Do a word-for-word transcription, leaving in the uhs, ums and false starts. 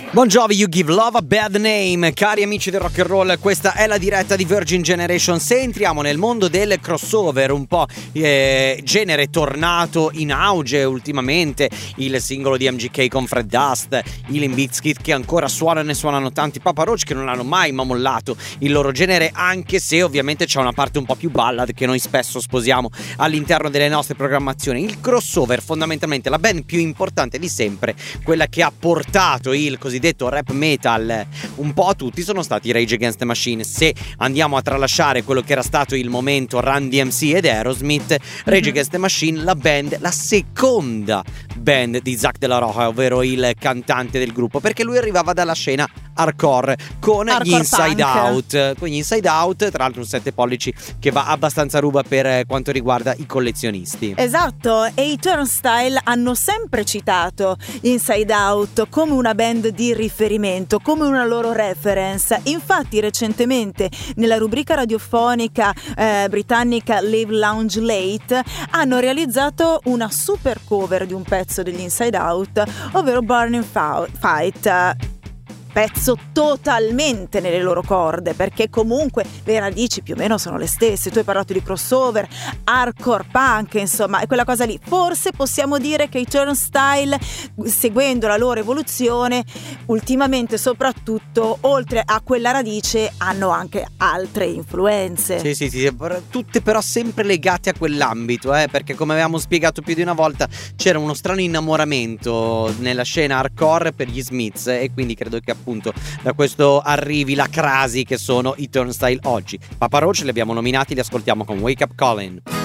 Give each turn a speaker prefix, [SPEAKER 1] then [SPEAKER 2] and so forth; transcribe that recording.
[SPEAKER 1] Bon Jovi, You Give Love a Bad Name. Cari amici del rock and roll, questa è la diretta di Virgin Generation. Se entriamo nel mondo del crossover, un po' eh, genere tornato in auge ultimamente, il singolo di M G K con Fred Dust, i Limp Bizkit che ancora suonano e suonano tanti, Papa Roach che non hanno mai mollato il loro genere, anche se ovviamente c'è una parte un po' più ballad che noi spesso sposiamo all'interno delle nostre programmazioni. Il crossover, fondamentalmente la band più importante di sempre, quella che ha portato il cosiddetto detto rap metal un po' a tutti, sono stati Rage Against the Machine. Se andiamo a tralasciare quello che era stato il momento Run D M C ed Aerosmith, Rage mm-hmm. Against the Machine, la band, la seconda band di Zack de la Rocha, ovvero il cantante del gruppo, perché lui arrivava dalla scena hardcore con
[SPEAKER 2] hardcore
[SPEAKER 1] gli Inside
[SPEAKER 2] punk.
[SPEAKER 1] Out, con gli Inside Out, tra l'altro un sette pollici che va abbastanza a ruba per quanto riguarda i collezionisti.
[SPEAKER 2] Esatto, e i Turnstile hanno sempre citato Inside Out come una band di riferimento, come una loro reference. Infatti recentemente nella rubrica radiofonica eh, britannica Live Lounge Late hanno realizzato una super cover di un pezzo degli Inside Out, ovvero Burning Fight, pezzo totalmente nelle loro corde, perché comunque le radici più o meno sono le stesse. Tu hai parlato di crossover, hardcore punk, insomma è quella cosa lì. Forse possiamo dire che i Turnstile, seguendo la loro evoluzione ultimamente, soprattutto oltre a quella radice, hanno anche altre influenze.
[SPEAKER 1] Sì sì sì, tutte però sempre legate a quell'ambito, eh, perché come avevamo spiegato più di una volta c'era uno strano innamoramento nella scena hardcore per gli Smiths, e quindi credo che appunto da questo arrivi la crasi che sono i Turnstile oggi. Papa Roach li abbiamo nominati, li ascoltiamo con Wake Up Calling.